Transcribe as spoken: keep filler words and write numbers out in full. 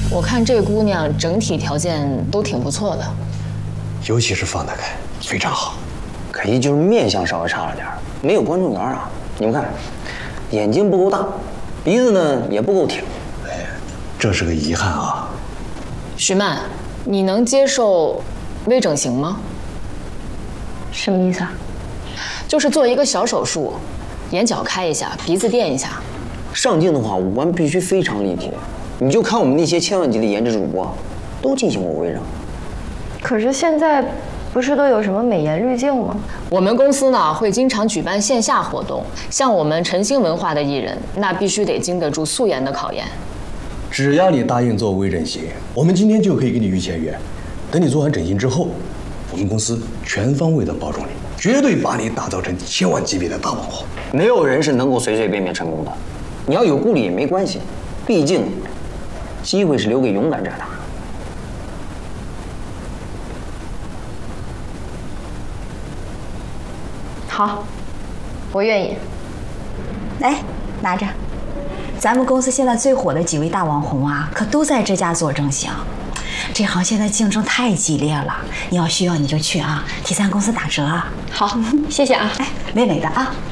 我看这姑娘整体条件都挺不错的， 尤其是放得开，非常好。 可惜就是面相稍微差了点，没有观众缘啊。你们看，眼睛不够大，鼻子呢也不够挺。 哎，这是个遗憾啊。 徐曼，你能接受微整形吗？ 什么意思啊？ 就是做一个小手术，眼角开一下，鼻子垫一下。 上镜的话，五官必须非常立体。你就看我们那些千万级的颜值主播，都进行过微整。 可是现在不是都有什么美颜滤镜吗？ 我们公司呢会经常举办线下活动，像我们晨星文化的艺人，那必须得经得住素颜的考验。 只要你答应做微整形，我们今天就可以给你预签约。等你做完整形之后，我们公司全方位的包装你，绝对把你打造成千万级别的大网红。 没有人是能够随随便便成功的，你要有顾虑也没关系，毕竟机会是留给勇敢者的。 好，我愿意。 来，拿着。咱们公司现在最火的几位大网红啊，可都在这家做整形。这行现在竞争太激烈了，你要需要你就去啊，替咱公司打折啊。 好，谢谢啊。 哎，美美的啊。